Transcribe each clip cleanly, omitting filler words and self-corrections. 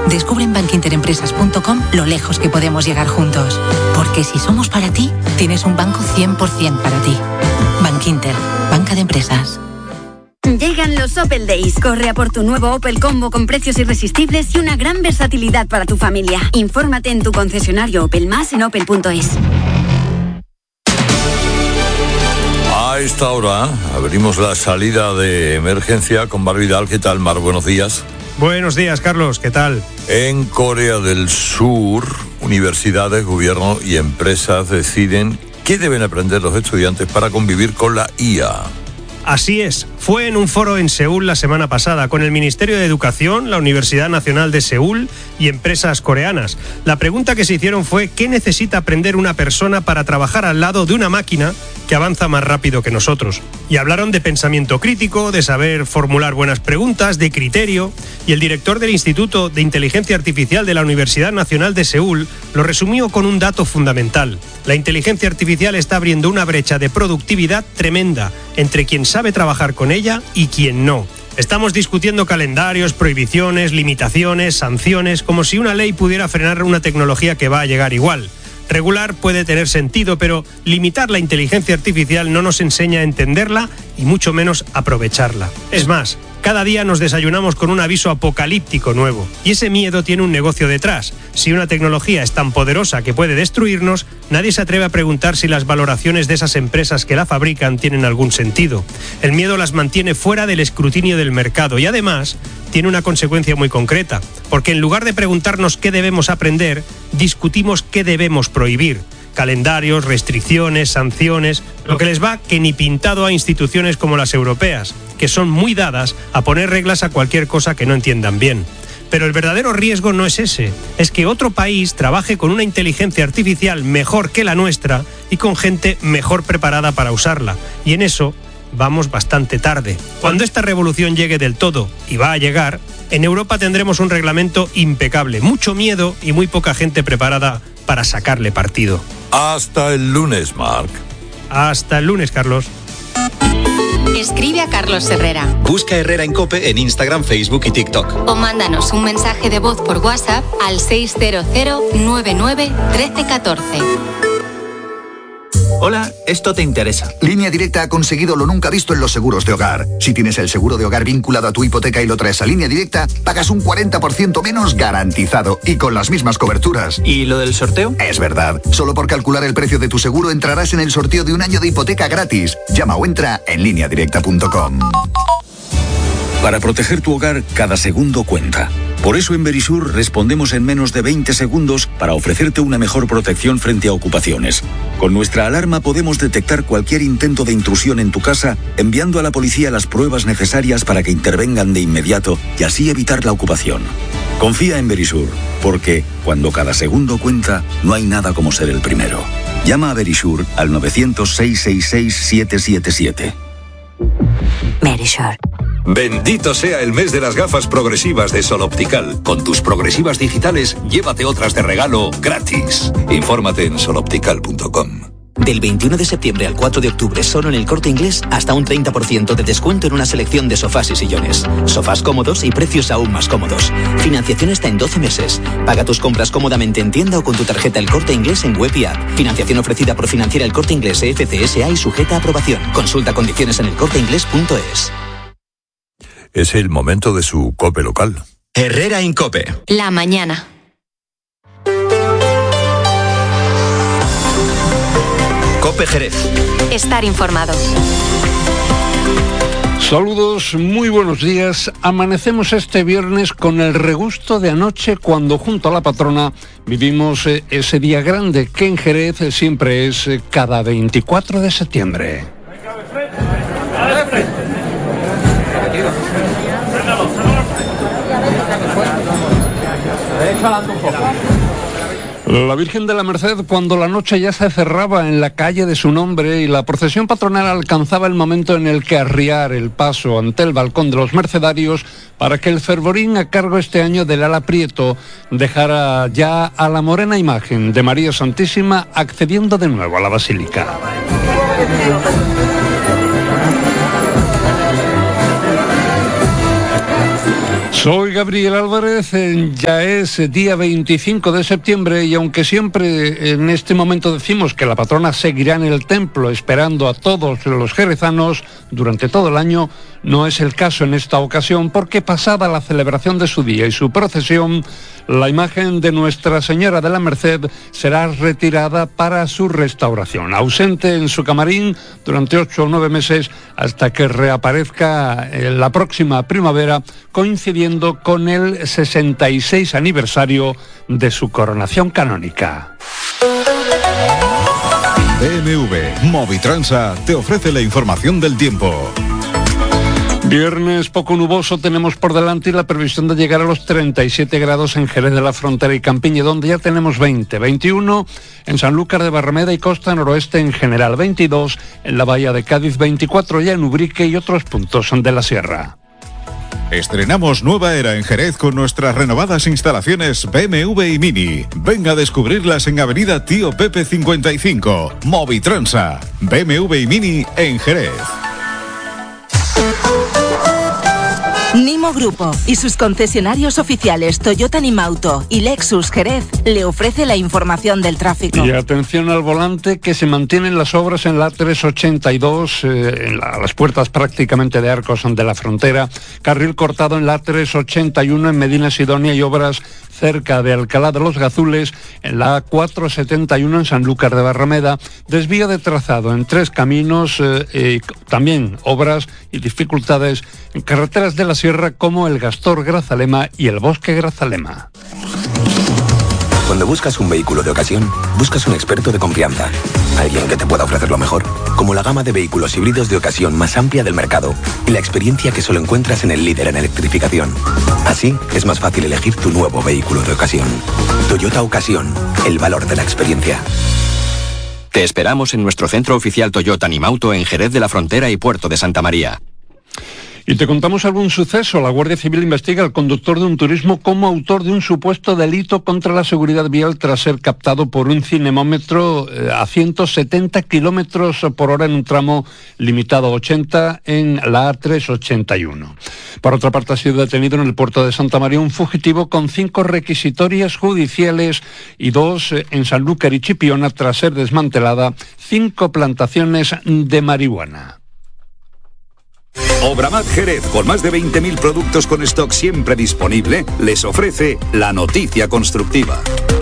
Descubre en bankinterempresas.com lo lejos que podemos llegar juntos. Porque si somos para ti, tienes un banco 100% para ti. Bankinter, banca de empresas. Llegan los Opel Days. Corre a por tu nuevo Opel Combo con precios irresistibles y una gran versatilidad para tu familia. Infórmate en tu concesionario Opel Más en opel.es. A esta hora abrimos la salida de emergencia con Mar Vidal. ¿Qué tal, Mar? Buenos días. Buenos días, Carlos. ¿Qué tal? En Corea del Sur, universidades, gobierno y empresas deciden qué deben aprender los estudiantes para convivir con la IA. Así es. Fue en un foro en Seúl la semana pasada con el Ministerio de Educación, la Universidad Nacional de Seúl y empresas coreanas. La pregunta que se hicieron fue ¿qué necesita aprender una persona para trabajar al lado de una máquina que avanza más rápido que nosotros? Y hablaron de pensamiento crítico, de saber formular buenas preguntas, de criterio, y el director del Instituto de Inteligencia Artificial de la Universidad Nacional de Seúl lo resumió con un dato fundamental. La inteligencia artificial está abriendo una brecha de productividad tremenda entre quien sabe trabajar con ella y quien no. Estamos discutiendo calendarios, prohibiciones, limitaciones, sanciones, como si una ley pudiera frenar una tecnología que va a llegar igual. Regular puede tener sentido, pero limitar la inteligencia artificial no nos enseña a entenderla y mucho menos aprovecharla. Es más, cada día nos desayunamos con un aviso apocalíptico nuevo. Y ese miedo tiene un negocio detrás. Si una tecnología es tan poderosa que puede destruirnos, nadie se atreve a preguntar si las valoraciones de esas empresas que la fabrican tienen algún sentido. El miedo las mantiene fuera del escrutinio del mercado y además tiene una consecuencia muy concreta. Porque en lugar de preguntarnos qué debemos aprender, discutimos qué debemos prohibir. Calendarios, restricciones, sanciones, lo que les va que ni pintado a instituciones como las europeas, que son muy dadas a poner reglas a cualquier cosa que no entiendan bien. Pero el verdadero riesgo no es ese, es que otro país trabaje con una inteligencia artificial mejor que la nuestra y con gente mejor preparada para usarla. Y en eso vamos bastante tarde. Cuando esta revolución llegue del todo, y va a llegar, en Europa tendremos un reglamento impecable, mucho miedo y muy poca gente preparada para sacarle partido. Hasta el lunes, Marc. Hasta el lunes, Carlos. Escribe a Carlos Herrera. Busca Herrera en COPE en Instagram, Facebook y TikTok. O mándanos un mensaje de voz por WhatsApp al 600 99 1314. Hola, esto te interesa. Línea Directa ha conseguido lo nunca visto en los seguros de hogar. Si tienes el seguro de hogar vinculado a tu hipoteca y lo traes a Línea Directa, pagas un 40% menos garantizado y con las mismas coberturas. ¿Y lo del sorteo? Es verdad. Solo por calcular el precio de tu seguro entrarás en el sorteo de un año de hipoteca gratis. Llama o entra en lineadirecta.com. Para proteger tu hogar, cada segundo cuenta. Por eso en Verisur respondemos en menos de 20 segundos para ofrecerte una mejor protección frente a ocupaciones. Con nuestra alarma podemos detectar cualquier intento de intrusión en tu casa, enviando a la policía las pruebas necesarias para que intervengan de inmediato y así evitar la ocupación. Confía en Verisur, porque cuando cada segundo cuenta, no hay nada como ser el primero. Llama a Verisur al 900-666-777. Verisur. Bendito sea el mes de las gafas progresivas de Sol Optical. Con tus progresivas digitales, llévate otras de regalo gratis. Infórmate en soloptical.com. Del 21 de septiembre al 4 de octubre, solo en El Corte Inglés, hasta un 30% de descuento en una selección de sofás y sillones. Sofás cómodos y precios aún más cómodos. Financiación hasta en 12 meses. Paga tus compras cómodamente en tienda o con tu tarjeta El Corte Inglés en web y app. Financiación ofrecida por Financiera El Corte Inglés FCSA y sujeta a aprobación. Consulta condiciones en elcorteinglés.es. Es el momento de su COPE local. Herrera en COPE. La mañana. COPE Jerez. Estar informado. Saludos, muy buenos días. Amanecemos este viernes con el regusto de anoche cuando junto a la patrona vivimos ese día grande que en Jerez siempre es cada 24 de septiembre. La Virgen de la Merced, cuando la noche ya se cerraba en la calle de su nombre y la procesión patronal alcanzaba el momento en el que arriar el paso ante el balcón de los mercedarios para que el fervorín a cargo este año del ala Prieto dejara ya a la morena imagen de María Santísima accediendo de nuevo a la basílica. Soy Gabriel Álvarez, ya es día 25 de septiembre y aunque siempre en este momento decimos que la patrona seguirá en el templo esperando a todos los jerezanos durante todo el año, no es el caso en esta ocasión porque pasada la celebración de su día y su procesión, la imagen de Nuestra Señora de la Merced será retirada para su restauración, ausente en su camarín durante 8 o 9 meses hasta que reaparezca la próxima primavera, coincidiendo con el 66 aniversario de su coronación canónica. BMW Movitransa te ofrece la información del tiempo. Viernes poco nuboso tenemos por delante y la previsión de llegar a los 37 grados en Jerez de la Frontera y Campiña, donde ya tenemos 21 en Sanlúcar de Barrameda y Costa Noroeste en general, 22 en la Bahía de Cádiz, 24 ya en Ubrique y otros puntos de la Sierra. Estrenamos nueva era en Jerez con nuestras renovadas instalaciones BMW y Mini. Venga a descubrirlas en Avenida Tío Pepe 55. Movitransa. BMW y Mini en Jerez. Nimo Grupo y sus concesionarios oficiales Toyota Nimauto y Lexus Jerez le ofrece la información del tráfico. Y atención al volante, que se mantienen las obras en la A382, a las puertas prácticamente de Arcos de la Frontera, carril cortado en la A381 en Medina Sidonia y obras cerca de Alcalá de los Gazules, en la A471 en Sanlúcar de Barrameda, desvío de trazado en 3 caminos, también obras y dificultades en carreteras de la Sierra como el Gastor Grazalema y el Bosque Grazalema. Cuando buscas un vehículo de ocasión, buscas un experto de confianza. Alguien que te pueda ofrecer lo mejor, como la gama de vehículos híbridos de ocasión más amplia del mercado y la experiencia que solo encuentras en el líder en electrificación. Así, es más fácil elegir tu nuevo vehículo de ocasión. Toyota Ocasión, el valor de la experiencia. Te esperamos en nuestro centro oficial Toyota Nimauto en Jerez de la Frontera y Puerto de Santa María. Y te contamos algún suceso. La Guardia Civil investiga al conductor de un turismo como autor de un supuesto delito contra la seguridad vial tras ser captado por un cinemómetro a 170 kilómetros por hora en un tramo limitado a 80 en la A381. Por otra parte, ha sido detenido en el puerto de Santa María un fugitivo con 5 requisitorias judiciales y 2 en Sanlúcar y Chipiona tras ser desmantelada 5 plantaciones de marihuana. Obramat Jerez, con más de 20.000 productos con stock siempre disponible, les ofrece la noticia constructiva.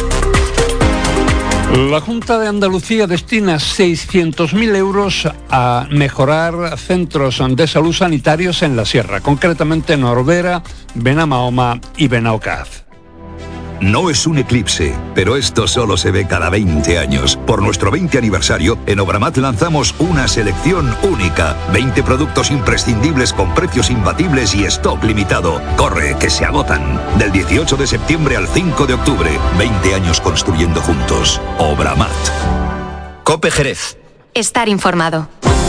La Junta de Andalucía destina 600.000 euros a mejorar centros de salud sanitarios en la Sierra, concretamente en Orbera, Benamahoma y Benaocaz. No es un eclipse, pero esto solo se ve cada 20 años. Por nuestro 20 aniversario, en Obramat lanzamos una selección única. 20 productos imprescindibles con precios imbatibles y stock limitado. ¡Corre, que se agotan! Del 18 de septiembre al 5 de octubre. 20 años construyendo juntos. Obramat. COPE Jerez. Estar informado.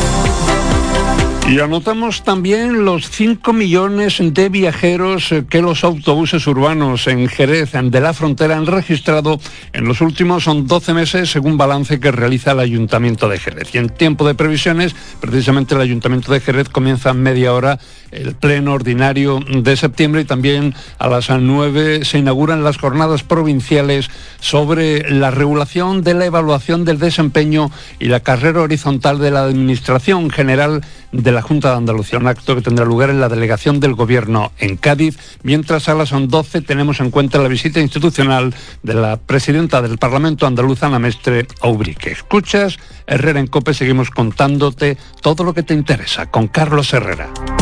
Y anotamos también los 5 millones de viajeros que los autobuses urbanos en Jerez de la Frontera han registrado en los últimos 12 meses, según balance que realiza el Ayuntamiento de Jerez. Y en tiempo de previsiones, precisamente el Ayuntamiento de Jerez comienza en media hora el pleno ordinario de septiembre y también a las 9 se inauguran las jornadas provinciales sobre la regulación de la evaluación del desempeño y la carrera horizontal de la Administración General de la Junta de Andalucía, un acto que tendrá lugar en la delegación del Gobierno en Cádiz, mientras a las 12 tenemos en cuenta la visita institucional de la presidenta del Parlamento andaluz, Ana Mestre, a Ubrique. Escuchas Herrera en COPE, seguimos contándote todo lo que te interesa con Carlos Herrera.